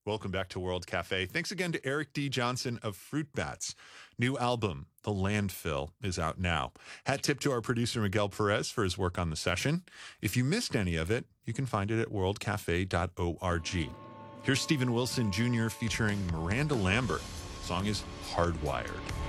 Welcome back to World Cafe. Thanks again to Eric D. Johnson of Fruit Bats. New album, The Landfill, is out now. Hat tip to our producer, Miguel Perez, for his work on the session. If you missed any of it, you can find it at worldcafe.org. Here's Stephen Wilson Jr. featuring Miranda Lambert. The song is Hardwired.